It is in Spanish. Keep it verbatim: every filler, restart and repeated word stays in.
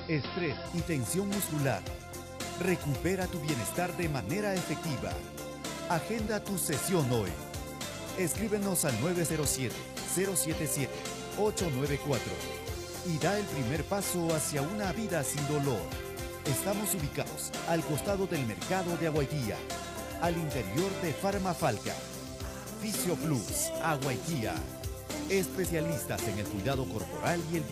estrés y tensión muscular. Recupera tu bienestar de manera efectiva. Agenda tu sesión hoy. Escríbenos al nueve cero siete, cero siete siete, ocho nueve cuatro y da el primer paso hacia una vida sin dolor. Estamos ubicados al costado del mercado de Aguaitía, al interior de Farmafalca. Fisio Plus, Aguaitía. Especialistas en el cuidado corporal y el